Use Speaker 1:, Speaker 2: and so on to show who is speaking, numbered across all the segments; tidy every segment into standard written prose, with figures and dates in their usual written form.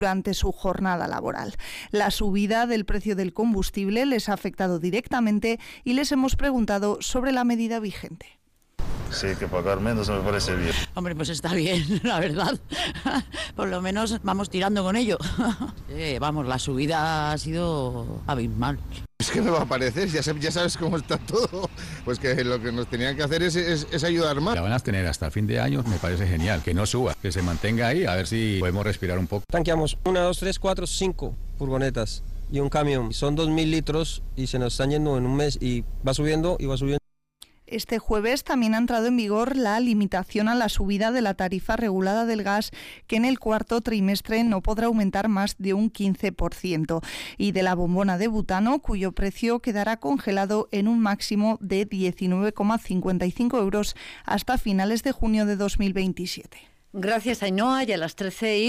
Speaker 1: durante su jornada laboral. La subida del precio del combustible les ha afectado directamente y les hemos preguntado sobre la medida vigente.
Speaker 2: Sí, que pagar menos me parece bien.
Speaker 3: Hombre, pues está bien, la verdad. Por lo menos vamos tirando con ello. Vamos, la subida ha sido abismal.
Speaker 4: Es que me va a parecer, ya sabes cómo está todo. Pues que lo que nos tenían que hacer es ayudar más.
Speaker 5: La van a tener hasta fin de año, me parece genial. Que no suba, que se mantenga ahí, a ver si podemos respirar un poco.
Speaker 6: Tanqueamos 1, 2, 3, 4, 5 furgonetas y un camión. Son 2.000 litros y se nos están yendo en un mes y va subiendo y va subiendo.
Speaker 1: Este jueves también ha entrado en vigor la limitación a la subida de la tarifa regulada del gas, que en el cuarto trimestre no podrá aumentar más de un 15%, y de la bombona de butano, cuyo precio quedará congelado en un máximo de 19,55 euros hasta finales de junio de 2027.
Speaker 7: Gracias, Ainhoa. Y a las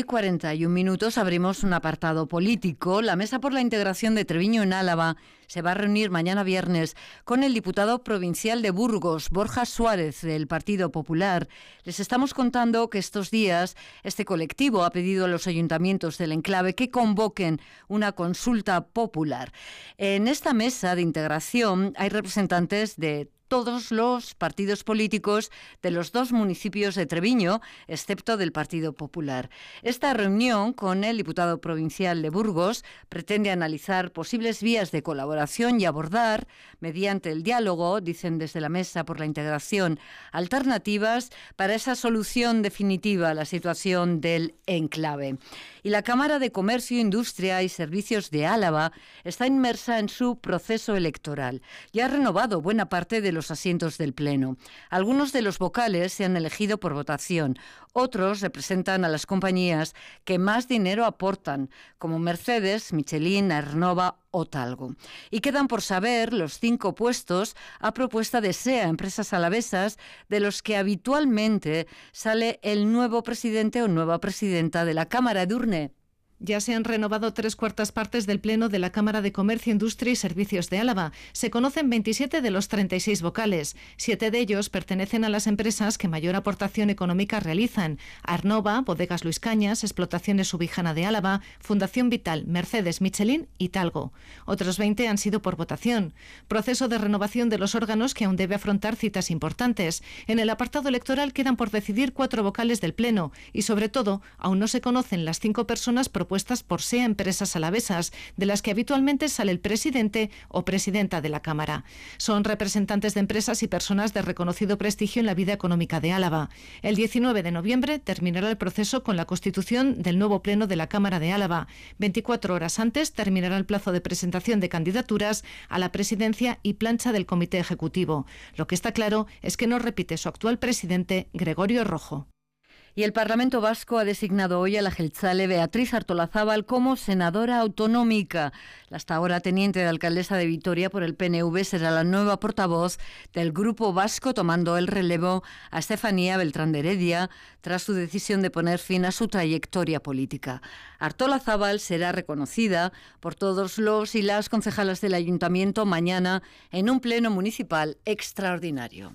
Speaker 7: 13:41 abrimos un apartado político. La Mesa por la Integración de Treviño en Álava se va a reunir mañana viernes con el diputado provincial de Burgos, Borja Suárez, del Partido Popular. Les estamos contando que estos días este colectivo ha pedido a los ayuntamientos del enclave que convoquen una consulta popular. En esta mesa de integración hay representantes de todos los partidos políticos de los 2 municipios de Treviño, excepto del Partido Popular. Esta reunión con el diputado provincial de Burgos pretende analizar posibles vías de colaboración y abordar, mediante el diálogo, dicen desde la Mesa por la Integración, alternativas para esa solución definitiva a la situación del enclave. Y la Cámara de Comercio, Industria y Servicios de Álava está inmersa en su proceso electoral y ha renovado buena parte de los asientos del Pleno. Algunos de los vocales se han elegido por votación, otros representan a las compañías que más dinero aportan, como Mercedes, Michelin, Aernova o Talgo. Y quedan por saber los 5 puestos a propuesta de SEA, empresas alavesas, de los que habitualmente sale el nuevo presidente o nueva presidenta de la Cámara. Edurne.
Speaker 8: Ya se han renovado 3/4 partes del Pleno de la Cámara de Comercio, Industria y Servicios de Álava. Se conocen 27 de los 36 vocales. 7 de ellos pertenecen a las empresas que mayor aportación económica realizan: Aernova, Bodegas Luis Cañas, Explotaciones Subijana de Álava, Fundación Vital, Mercedes, Michelin y Talgo. Otros 20 han sido por votación. Proceso de renovación de los órganos que aún debe afrontar citas importantes. En el apartado electoral quedan por decidir 4 vocales del Pleno y, sobre todo, aún no se conocen las 5 personas propuestas por SEA, empresas alavesas, de las que habitualmente sale el presidente o presidenta de la Cámara. Son representantes de empresas y personas de reconocido prestigio en la vida económica de Álava. El 19 de noviembre terminará el proceso con la constitución del nuevo Pleno de la Cámara de Álava. 24 horas antes terminará el plazo de presentación de candidaturas a la presidencia y plancha del Comité Ejecutivo. Lo que está claro es que no repite su actual presidente, Gregorio Rojo.
Speaker 7: Y el Parlamento Vasco ha designado hoy a la jeltzale Beatriz Artolazábal como senadora autonómica. La hasta ahora teniente de alcaldesa de Vitoria por el PNV será la nueva portavoz del Grupo Vasco, tomando el relevo a Estefanía Beltrán de Heredia tras su decisión de poner fin a su trayectoria política. Artolazábal será reconocida por todos los y las concejalas del Ayuntamiento mañana en un pleno municipal extraordinario.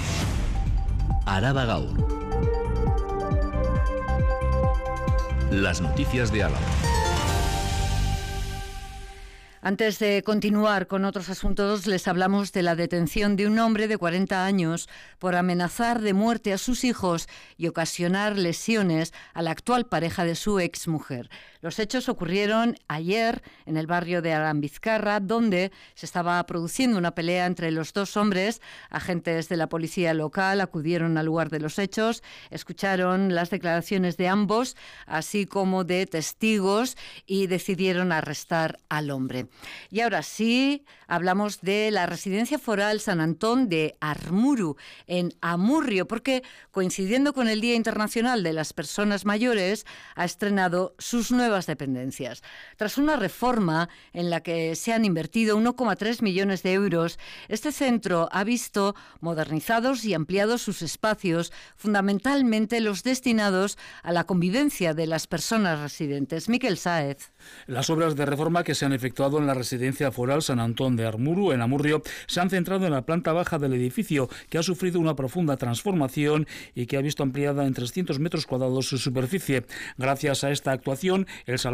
Speaker 9: Araba Gaur. Las noticias de Álava.
Speaker 7: Antes de continuar con otros asuntos, les hablamos de la detención de un hombre de 40 años por amenazar de muerte a sus hijos y ocasionar lesiones a la actual pareja de su exmujer. Los hechos ocurrieron ayer en el barrio de Arambizkarra, donde se estaba produciendo una pelea entre los 2 hombres. Agentes de la policía local acudieron al lugar de los hechos, escucharon las declaraciones de ambos, así como de testigos, y decidieron arrestar al hombre. Y ahora sí, hablamos de la Residencia Foral Sant Antón de Armuru, en Amurrio, porque coincidiendo con el Día Internacional de las Personas Mayores, ha estrenado sus nuevas dependencias. Tras una reforma en la que se han invertido 1,3 millones de euros, este centro ha visto modernizados y ampliados sus espacios, fundamentalmente los destinados a la convivencia de las personas residentes. Miquel Sáez.
Speaker 10: Las obras de reforma que se han efectuado en la Residencia Foral Sant Antón de Armuru, en Amurrio, se han centrado en la planta baja del edificio, que ha sufrido una profunda transformación y que ha visto ampliada en 300 metros cuadrados su superficie. Gracias a esta actuación, El